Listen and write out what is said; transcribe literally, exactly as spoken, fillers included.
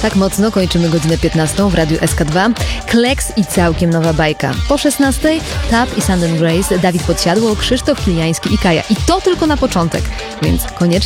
Tak mocno kończymy godzinę piętnastą w Radiu S K dwa. Kleks i całkiem nowa bajka. Po szesnastej Tab i Sand and Grace, Dawid Podsiadło, Krzysztof Kiliański i Kaja. I to tylko na początek, więc koniecznie